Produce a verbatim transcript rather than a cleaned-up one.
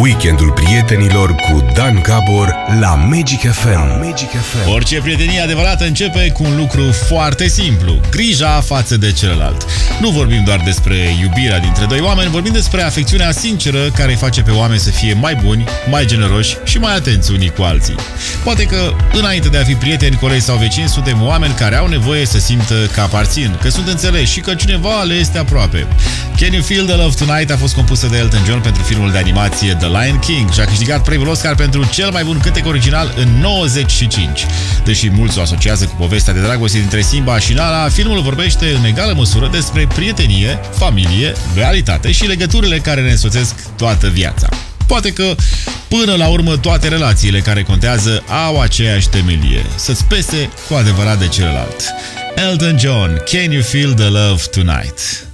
Weekendul prietenilor cu Dan Gabor la Magic F M. Magic F M. Orice prietenie adevărată începe cu un lucru foarte simplu: grija față de celălalt. Nu vorbim doar despre iubirea dintre doi oameni, vorbim despre afecțiunea sinceră care îi face pe oameni să fie mai buni, mai generoși și mai atenți unii cu alții. Poate că, înainte de a fi prieteni, colegi sau vecini, suntem oameni care au nevoie să simtă că aparțin, că sunt înțeleși și că cineva le este aproape. Can You Feel the Love Tonight a fost compusă de Elton John pentru filmul de animație The Lion King și a câștigat premiul Oscar pentru cel mai bun cântec original în nouăzeci și cinci. Deși mulți o asociază cu povestea de dragoste dintre Simba și Nala, filmul vorbește în egală măsură despre prietenie, familie, realitate și legăturile care ne însoțesc toată viața. Poate că, până la urmă, toate relațiile care contează au aceeași temelie: să-ți pese cu adevărat de celălalt. Elton John, Can You Feel the Love Tonight?